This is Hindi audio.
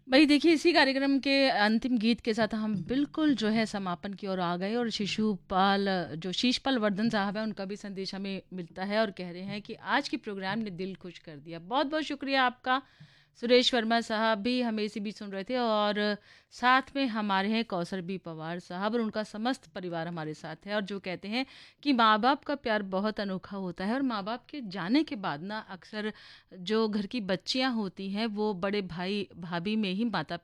भाई देखिए, इसी कार्यक्रम के अंतिम गीत के साथ हम बिल्कुल जो है समापन की ओर आ गए, और शिशुपाल जो शीशपाल वर्धन साहब हैं, उनका भी संदेश हमें मिलता है और कह रहे हैं कि आज की प्रोग्राम ने दिल खुश कर दिया। बहुत बहुत शुक्रिया आपका। सुरेश वर्मा साहब भी हमें इसी बीच सुन रहे थे, और साथ में हमारे हैं कौसर बी पवार साहब, और उनका समस्त परिवार हमारे साथ है, और जो कहते हैं कि माँ बाप का प्यार बहुत अनोखा होता है, और माँ बाप के जाने के बाद ना अक्सर जो घर की बच्चियां होती हैं वो बड़े भाई भाभी में ही माता